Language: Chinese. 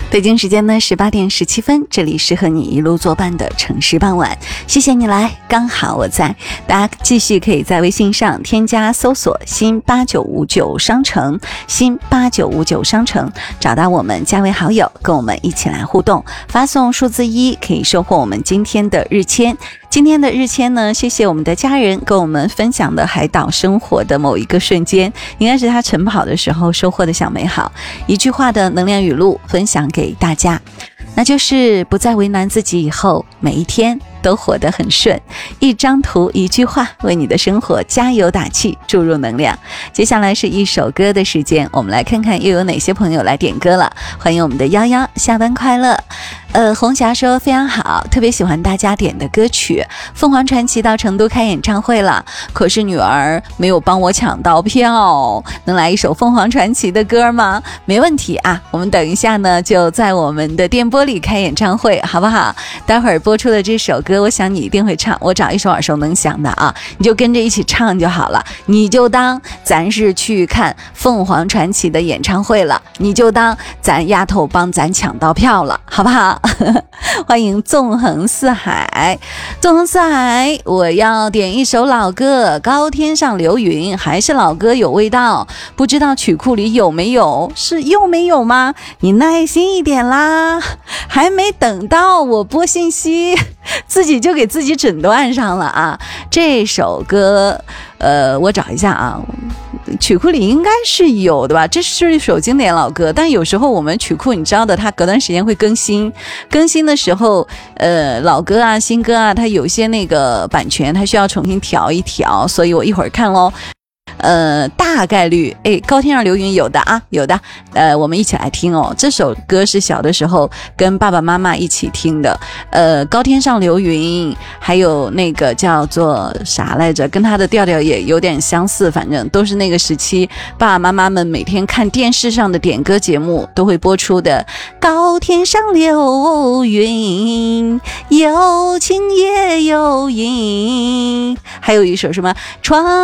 北京时间呢18:17，这里是和你一路作伴的城市傍晚，谢谢你来，刚好我在。大家继续可以在微信上添加搜索新8959商城，新8959商城，找到我们加为好友，跟我们一起来互动，发送数字1可以收获我们今天的日签。今天的日签呢，谢谢我们的家人跟我们分享的海岛生活的某一个瞬间，应该是他晨跑的时候收获的小美好，一句话的能量语录分享给大家，那就是不再为难自己，以后每一天都活得很顺。一张图一句话，为你的生活加油打气，注入能量。接下来是一首歌的时间，我们来看看又有哪些朋友来点歌了。欢迎我们的泱泱，下班快乐。红霞说非常好，特别喜欢大家点的歌曲。凤凰传奇到成都开演唱会了，可是女儿没有帮我抢到票，能来一首凤凰传奇的歌吗？没问题啊，我们等一下呢就在我们的电波里开演唱会，好不好？待会儿播出的这首歌，我想你一定会唱，我找一首耳熟能详的啊，你就跟着一起唱就好了，你就当咱是去看凤凰传奇的演唱会了，你就当咱丫头帮咱抢到票了，好不好？欢迎纵横四海。纵横四海，我要点一首老歌，高天上流云，还是老歌有味道，不知道曲库里有没有，是又没有吗？你耐心一点啦，还没等到我播信息，自己就给自己诊断上了啊。这首歌我找一下啊，曲库里应该是有的吧，这是一首经典老歌，但有时候我们曲库你知道的，它隔段时间会更新的时候老歌啊新歌啊，它有些那个版权它需要重新调一调，所以我一会儿看咯。大概率高天上流云有的啊，有的，我们一起来听哦。这首歌是小的时候跟爸爸妈妈一起听的，高天上流云，还有那个叫做啥来着，跟他的调调也有点相似，反正都是那个时期爸爸妈妈们每天看电视上的点歌节目都会播出的。高天上流云，有晴也有阴，还有一首什么窗